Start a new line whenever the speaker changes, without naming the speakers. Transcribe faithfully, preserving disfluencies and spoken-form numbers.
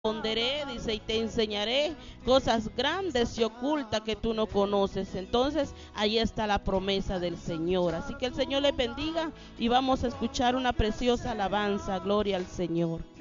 responderé, dice, y te enseñaré cosas grandes y ocultas que tú no conoces. Entonces, ahí está la promesa del Señor. Así que el Señor les bendiga y vamos a escuchar una preciosa alabanza. Gloria al Señor.